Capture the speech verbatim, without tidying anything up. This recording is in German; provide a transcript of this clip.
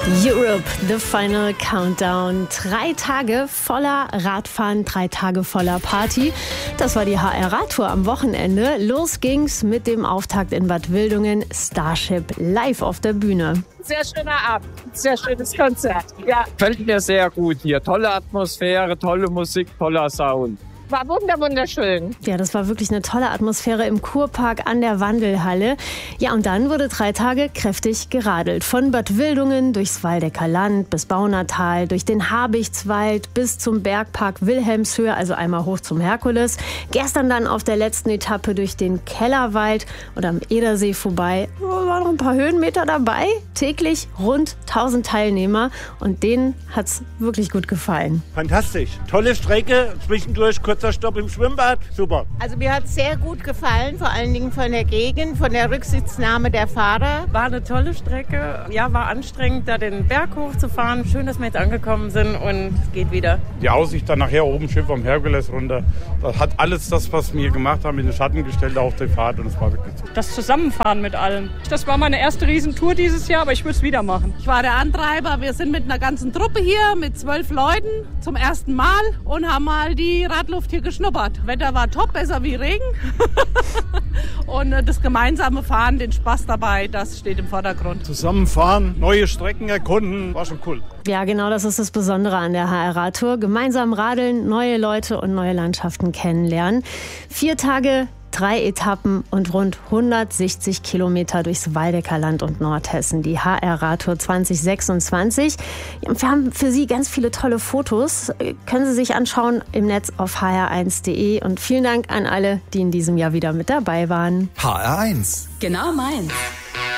Europe, the final countdown. Drei Tage voller Radfahren, drei Tage voller Party. Das war die H R-Radtour am Wochenende. Los ging's mit dem Auftakt in Bad Wildungen. Starship live auf der Bühne. Sehr schöner Abend, sehr schönes Konzert. Ja. Gefällt mir sehr gut hier. Tolle Atmosphäre, tolle Musik, toller Sound. War wunderschön. Ja, das war wirklich eine tolle Atmosphäre im Kurpark an der Wandelhalle. Ja, und dann wurde drei Tage kräftig geradelt. Von Bad Wildungen durchs Waldecker Land bis Baunatal, durch den Habichtswald bis zum Bergpark Wilhelmshöhe, also einmal hoch zum Herkules. Gestern dann auf der letzten Etappe durch den Kellerwald und am Edersee vorbei. Oh, waren noch ein paar Höhenmeter dabei. Täglich rund tausend Teilnehmer und denen hat's wirklich gut gefallen. Fantastisch. Tolle Strecke, zwischendurch kurz Stopp im Schwimmbad, super. Also mir hat es sehr gut gefallen, vor allen Dingen von der Gegend, von der Rücksitznahme der Fahrer. War eine tolle Strecke, ja, war anstrengend, da den Berg hochzufahren. Schön, dass wir jetzt angekommen sind und es geht wieder. Die Aussicht dann nachher oben schön vom Herkules runter, das hat alles das, was wir gemacht haben, in den Schatten gestellt auf der Fahrt und es war wirklich so. Das Zusammenfahren mit allem. Das war meine erste Riesentour dieses Jahr, aber ich würde es wieder machen. Ich war der Antreiber, wir sind mit einer ganzen Truppe hier, mit zwölf Leuten zum ersten Mal und haben mal die Radluft hier geschnuppert. Wetter war top, besser wie Regen. Und das gemeinsame Fahren, den Spaß dabei, das steht im Vordergrund. Zusammenfahren, neue Strecken erkunden, war schon cool. Ja, genau, das ist das Besondere an der H R-Radtour. Gemeinsam radeln, neue Leute und neue Landschaften kennenlernen. Vier Tage, drei Etappen und rund hundertsechzig Kilometer durchs Waldecker Land und Nordhessen. Die H R-Radtour zwanzig sechsundzwanzig. Ja, wir haben für Sie ganz viele tolle Fotos. Können Sie sich anschauen im Netz auf h r eins punkt de. Und vielen Dank an alle, die in diesem Jahr wieder mit dabei waren. H R eins. Genau meins.